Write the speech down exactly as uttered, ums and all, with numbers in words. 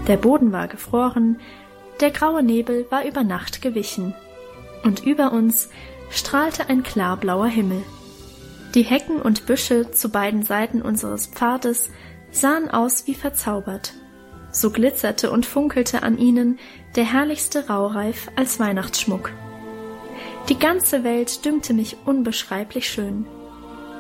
Der Boden war gefroren, der graue Nebel war über Nacht gewichen, und über uns strahlte ein klarblauer Himmel. Die Hecken und Büsche zu beiden Seiten unseres Pfades sahen aus wie verzaubert. So glitzerte und funkelte an ihnen der herrlichste Raureif als Weihnachtsschmuck. Die ganze Welt dünkte mich unbeschreiblich schön.